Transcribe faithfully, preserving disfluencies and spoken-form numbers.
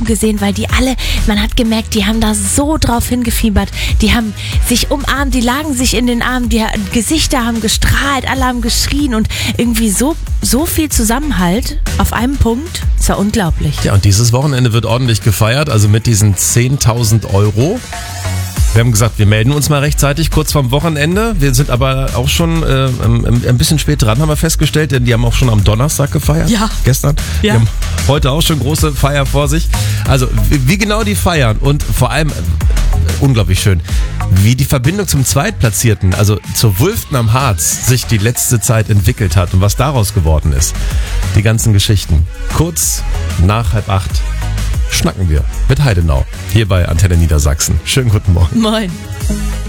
gesehen, weil die alle, man hat gemerkt, die haben da so drauf hingefiebert. Die haben sich umarmt, die lagen sich in den Armen, die Gesichter haben gestrahlt, alle haben geschrien und irgendwie so, so viel Zusammenhalt auf einem Punkt. Das war unglaublich. Ja, und dieses Wochenende wird ordentlich gefeiert, also mit diesen zehntausend Euro. Wir haben gesagt, wir melden uns mal rechtzeitig, kurz vorm Wochenende. Wir sind aber auch schon äh, ein bisschen spät dran, haben wir festgestellt, denn die haben auch schon am Donnerstag gefeiert. Ja. Gestern. Ja. Die haben heute auch schon große Feier vor sich. Also, wie, wie genau die feiern und vor allem, äh, unglaublich schön, wie die Verbindung zum Zweitplatzierten, also zur Wulften am Harz, sich die letzte Zeit entwickelt hat und was daraus geworden ist. Die ganzen Geschichten. Kurz nach halb acht schnacken wir mit Heidenau hier bei Antenne Niedersachsen. Schönen guten Morgen. Moin.